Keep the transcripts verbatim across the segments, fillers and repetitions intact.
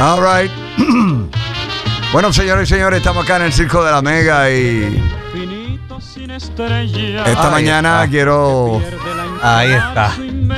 All right. Bueno, señores y señores, estamos acá en el Circo de la Mega y esta Ahí mañana está. quiero... Ahí está.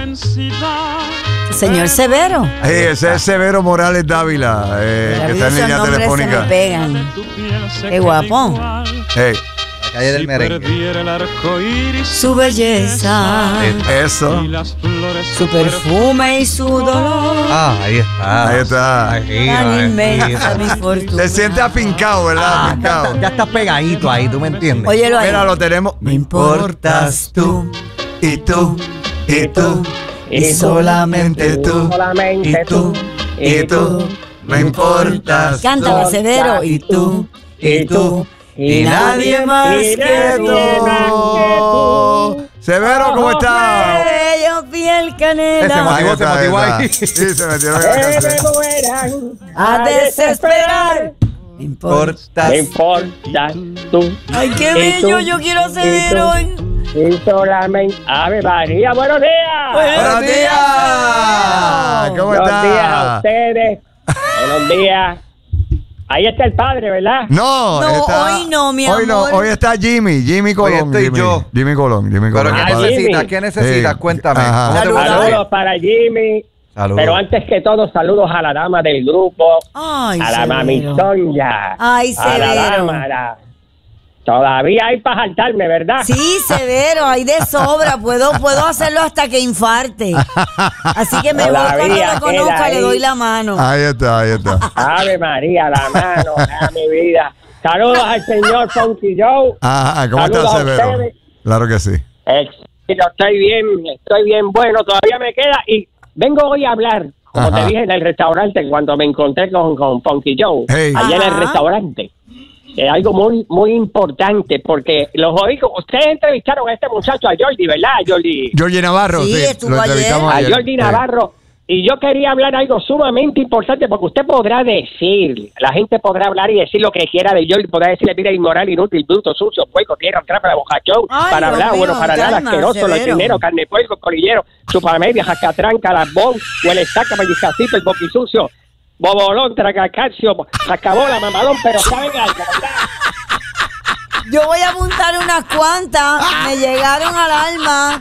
Señor Severo. Sí, ese es Severo Morales Dávila, eh, que está en Esos línea nombres se me telefónica. pegan. Qué guapo. Hey, La calle del merengue. Su belleza, eso. su perfume y su dolor. Ah, ahí está. Ahí está. Ahí, Tan ahí, inmensa ahí. mi fortuna. Te sientes afincado, ¿verdad? Ah, ya, Afincado. está, ya estás pegadito ahí, ¿tú me entiendes? Óyelo ahí. Mira, lo tenemos. Me importas tú, y tú, y tú, y solamente tú, solamente y tú, y tú, me importas. Cántala, Severo. Y tú, y tú, y nadie más y que nadie más que tú. tú. Severo, ¿cómo estás? Bello piel Ese canela. motivó, Ahí se está, motivó ahí ahí. está. Sí, se metieron en Que la me canción. mueran A desesperar. Me importa. Me importas tú. Ay, qué Y tú, bello. Yo quiero a y Severo. tú, Y solamente. Ave María, buenos días. ¡Buenos días! ¿Cómo Buenos días a estás? ustedes. Buenos días. Ahí está el padre, ¿verdad? No, No, está- hoy no, mi Hoy no, amor. hoy está Jimmy, Jimmy Colón. estoy Jimmy, yo. Jimmy Colón, Jimmy Pero Colón. ¿qué Ah, padre. necesitas? Jimmy. ¿Qué necesitas? Sí. Cuéntame. Ajá. ¿Cómo te Saludos. puedo ayudar? Saludos para Jimmy. Saludos. Pero antes que todo, saludos a la dama del grupo. Ay, a la Severo. mami Sonia. Ay, A la Severo. dama. a la- Todavía hay para saltarme, ¿verdad? Sí, Severo, hay de sobra. Puedo, puedo hacerlo hasta que infarte. Así que me voy cuando Todavía lo conozca, queda le ahí. doy la mano. Ahí está, ahí está. Ave María, la mano, a mi vida. Saludos al señor Funky Joe. Ajá, ¿cómo Saludos estás, a Severo? ustedes. Claro que sí. Éxito, estoy bien, estoy bien bueno, todavía me queda. Y vengo hoy a hablar, como Ajá. te dije en el restaurante, cuando me encontré con, con Funky Joe, Hey. allá en el Ajá. restaurante. Es algo muy muy importante, porque los oí, ustedes entrevistaron a este muchacho, a Jordi, ¿verdad? A Jordi. Georgie Navarro, Sí, sí. estuvo lo entrevistamos a ayer. Jordi Sí. Navarro. Y yo quería hablar algo sumamente importante, porque usted podrá decir, la gente podrá hablar y decir lo que quiera de Jordi, podrá decirle, mira, inmoral, inútil, bruto, sucio, puerco, tierra, trampa, bocachón, Ay, para Dios hablar, mío, bueno, para nada, calma, asqueroso, Severo. lechonero, carne puerco, colillero, chupamedia, jacatranca, lambón, huele estaca, pellizcacito, el boquisucio, bobolón, tragacacio, sacabola, mamalón, pero saben algo, ¿verdad? Yo voy a apuntar unas cuantas. Me llegaron al alma.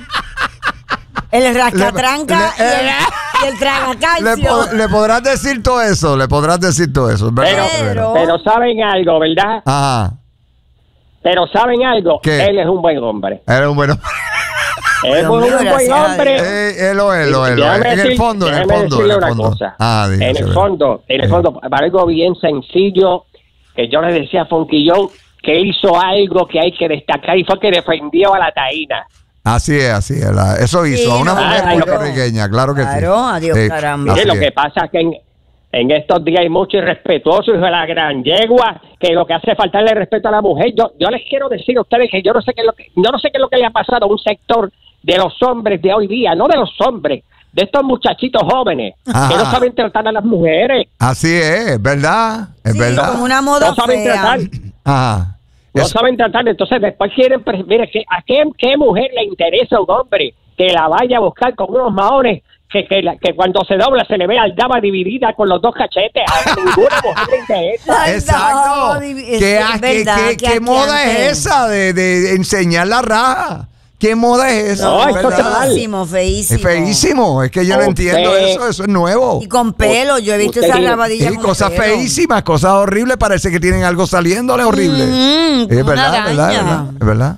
El rascatranca Le- y el, le- y el Le, tragacalcio. po- le podrás decir todo eso, le podrás decir todo eso. ¿Verdad, Pero, Severo? pero saben algo, ¿verdad? Ajá. Pero saben algo, ¿Qué? él es un buen hombre. Era un bueno. Es Dios un, mío, un buen gracias a hombre. Dios. Eh, él lo es, lo es, lo es. Déjame En el decir- fondo, en el déjame fondo. decirle En el una fondo. cosa. Ah, diga, en el Severo. fondo, en el Sí. fondo, para algo bien sencillo, que yo le decía a Funky Joe que hizo algo que hay que destacar y fue que defendió a la taína. Así es, así es. la- eso hizo Sí, a una no, mujer claro. puertorriqueña, claro que sí. Claro, adiós, Sí, caramba. así Mire, lo es. que pasa es que en, en estos días hay mucho irrespetuoso, hijo de la gran yegua, que lo que hace es faltarle respeto a la mujer. Yo, yo les quiero decir a ustedes que yo no sé qué es lo que, yo no sé qué es lo que le ha pasado a un sector de los hombres de hoy día, no de los hombres, de estos muchachitos jóvenes, Ajá. que no saben tratar a las mujeres. Así es, es verdad, es Sí, verdad. como una moda No saben fea. tratar. Ajá. No Eso- saben tratar, entonces después quieren, pre- mire, ¿qué- ¿a qué, qué mujer le interesa a un hombre que la vaya a buscar con unos maones que, que, la- que cuando se dobla se le ve al dama dividida con los dos cachetes? A ninguna mujer le interesa. Ay, Exacto. no, es- ¿Qué, es ah, qué- verdad qué- que qué aquí moda antes- es esa de, de enseñar la raja? ¿Qué moda es esa? No, Es esto verdad. está mal. Feísimo, feísimo. Es feísimo, es que yo no Usted- entiendo eso, eso es nuevo. Y con pelo, yo he visto Usted esas tiene- rabadillas Sí, con cosas pelo. feísimas, cosas horribles, parece que tienen algo saliéndole horrible. Mm, es una verdad, es verdad, es araña. verdad, es verdad.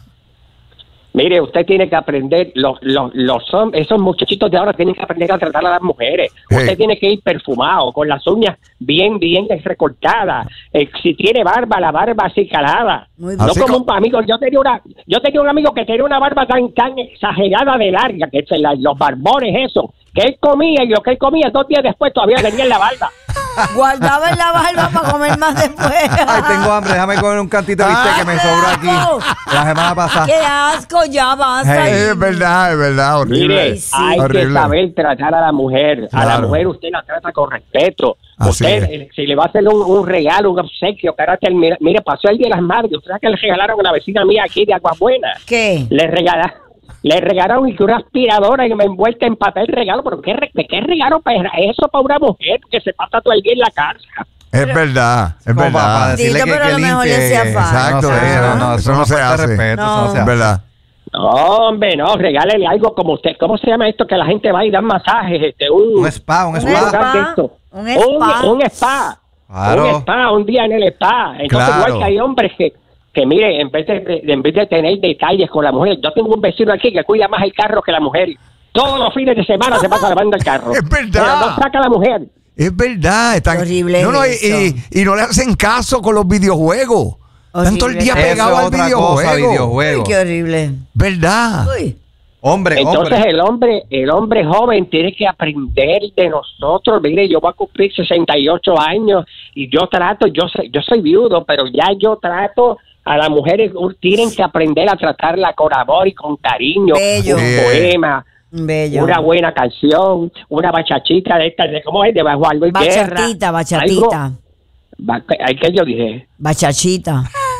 Mire, usted tiene que aprender, los, los, los hom- esos muchachitos de ahora tienen que aprender a tratar a las mujeres. Hey. Usted tiene que ir perfumado, con las uñas bien, bien recortadas. Eh, si tiene barba, la barba así calada. Muy No bien. Así como co- un amigo, yo tenía una, yo tenía un amigo que tenía una barba tan, tan exagerada de larga, que se la- los barbones eso, que él comía y lo que él comía dos días después todavía tenía en la barba. Guardaba en la barba para comer más después. Ay, tengo hambre, déjame comer un cantito de bistec que me sobró aquí la semana pasada. ¡Qué asco! Ya basta. Hey. Es verdad, es verdad, horrible. Mire, sí. hay Horrible. que saber tratar a la mujer. A la Claro. mujer usted la trata con respeto. Así Usted, es. eh, si le va a hacer un, un regalo, un obsequio, carácter, mire, mire, pasó el Día de las Madres. Usted sabe que le regalaron a una vecina mía aquí de Aguas Buenas. ¿Qué? Le regalaron, Le regalaron y que una aspiradora y me envuelta en papel regalo. ¿Pero qué, re- de qué regalo para eso para una mujer que se pasa todo el día en la casa? Es verdad, es Como para verdad. decirle Dito, que, pero que a lo mejor limpie. le hacía falta. Exacto, No, eso, no, no, eso eso no no se falta de hace. respeto, eso no se Es hace. verdad. No, hombre, no, regálele algo como usted. ¿Cómo se llama esto? Que la gente va y da masajes. Este, un, Un spa, un Un spa. spa. de esto. un spa. Un, un spa. Claro. Un spa, un día en el spa. Entonces, Claro. igual que hay hombres que, que mire, en vez, de, en vez de tener detalles con la mujer, yo tengo un vecino aquí que cuida más el carro que la mujer. Todos los fines de semana se pasa lavando el carro. Es verdad. Pero no saca a la mujer. Es verdad. Están, Qué horrible no, no, es y, eso. y, y no le hacen caso con los videojuegos. Están todo el día Horrible. pegados Eso es al otra videojuego. cosa, Uy, videojuego. qué horrible. ¿Verdad? Uy. Hombre, Entonces hombre. el hombre, el hombre joven tiene que aprender de nosotros. Mire, yo voy a cumplir sesenta y ocho años y yo trato, yo soy, yo soy viudo, pero ya yo trato a las mujeres, tienen que aprender a tratarla con amor y con cariño. Bello. Un Bien. poema, Bello. una buena canción, una bachachita de estas, de ¿cómo es? De Juan Luis Guerra. Bachatita, bachatita. Algo- ba- ¿Ay, qué yo dije? Bachachita.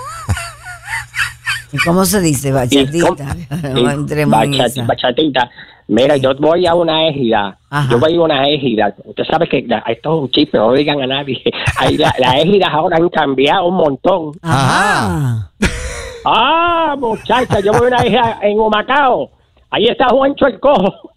¿Y cómo se dice? Y Bachatita. com- No y entremos en bacha- esa. bachatita. Mira, yo voy a una égida. Ajá. Yo voy a una égida. Usted sabe que la- esto es un chiste, no lo digan a nadie. Ahí la- las égidas ahora han cambiado un montón. Ajá. Ah, muchacha, yo voy a una égida en Humacao. Ahí está Juancho el Cojo.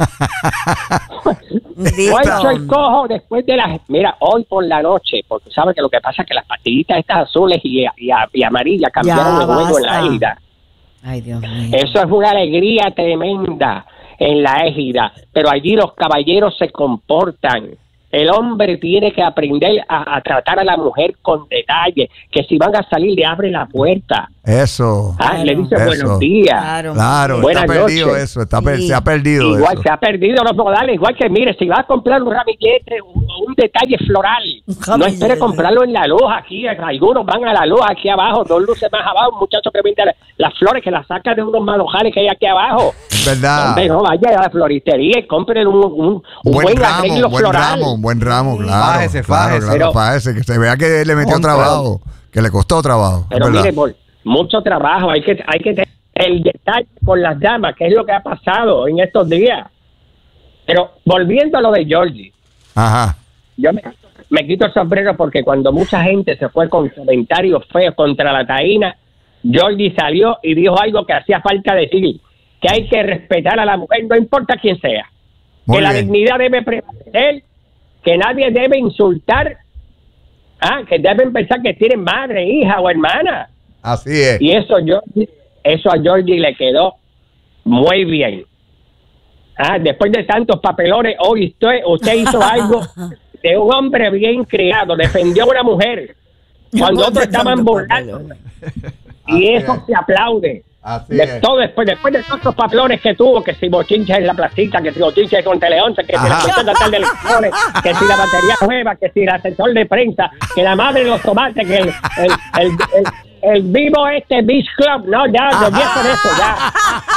Juancho el Dito. Cojo después de las... Mira, hoy por la noche, porque sabes que lo que pasa es que las pastillitas estas azules y, y, y amarillas cambiaron Ya, el juego en la basta. égida. Ay, Dios mío. Eso es una alegría tremenda en la égida, pero allí los caballeros se comportan. El hombre tiene que aprender a, a tratar a la mujer con detalle, que si van a salir le abre la puerta, Eso. ah, Claro. le dice Eso. buenos días. Claro. Claro, Buenas está perdido noches. eso. Está per- Sí. Se ha perdido Igual eso. se ha perdido los modales, igual que mire, si va a comprar un ramillete, un, un detalle floral, Un no ramillete. espere comprarlo en la luz aquí, algunos van a la luz aquí abajo, dos luces más abajo, un muchacho que vende la- las flores que las saca de unos manojales que hay aquí abajo. ¿Verdad? Hombre, no vaya a la floristería y compren un, un, un buen, buen ramo, arreglo buen floral. ramo, un buen ramo, claro. Fájese, claro, fájese. claro, Pero- fájese, que se vea que le metió Hombre. trabajo, que le costó trabajo. Pero es verdad. mire, por mucho trabajo, hay que hay que tener el detalle con las damas, que es lo que ha pasado en estos días. Pero volviendo a lo de Georgie, Ajá. yo me, me quito el sombrero porque cuando mucha gente se fue con comentarios feos contra la taína, Georgie salió y dijo algo que hacía falta decir, que hay que respetar a la mujer, no importa quién sea. Muy que la bien. dignidad debe prevalecer, que nadie debe insultar, ah, que deben pensar que tienen madre, hija o hermana. Así es. Y eso yo, eso a Georgie le quedó muy bien. Ah, después de tantos papelones, hoy usted, usted hizo algo de un hombre bien criado, defendió a una mujer cuando otros estaban burlando. Y eso se aplaude. Así De es. todo después, después de todos los papelones que tuvo, que si bochincha en la placita, que si bochincha con Tele once, que si la Ajá. cuenta natal de elecciones, que si la batería nueva, que si el asesor de prensa, que la madre de los tomates, que el, el, el, el, el vivo este Beach Club, no, ya, yo vi con eso, ya.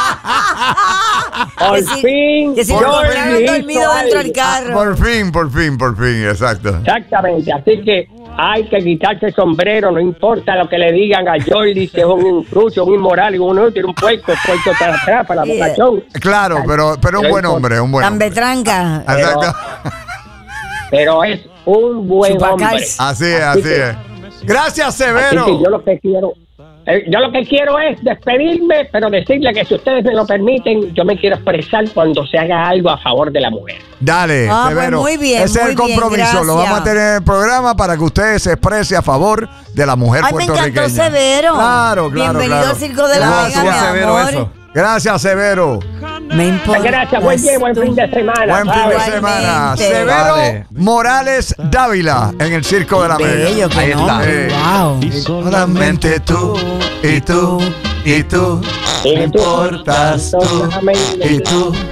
Por Que si- fin, que si Georgie lo encontraron hizo dormido dentro del algo. carro. Por fin, por fin, por fin, exacto. Exactamente, así que hay que quitarse el sombrero, no importa lo que le digan a Jordi, si es un intruso, un inmoral, un útil, un puerco, puerco te atrapa, la Yeah. población. Claro, pero, pero un buen hombre, un buen Tan hombre. betranca. Exacto. Pero es un buen Chupacabras. hombre. Así es, así que- es. Gracias, Así Severo. que yo lo que quiero, eh, yo lo que quiero es despedirme, pero decirle que si ustedes me lo permiten, yo me quiero expresar cuando se haga algo a favor de la mujer. Dale, Ah, pues Severo. muy bien, Ese muy es el bien, compromiso. Lo gracias. vamos a tener en el programa para que usted se exprese a favor de la mujer Ay, me puertorriqueña. encantó Severo. Claro, claro, Bienvenido claro. al Circo de la ¿Cómo Mega, estuvo mi severo amor. eso? Gracias, Severo. Me importa. Gracias, buen día, buen fin de semana. Buen fin de ¿sabes? semana. Igualmente. Severo Vale. Morales Dávila en el Circo de la Mega. Bello, qué Ahí está. nombre. Sí. Wow. Solamente tú y tú y tú Y tú, importas tú solamente y tú.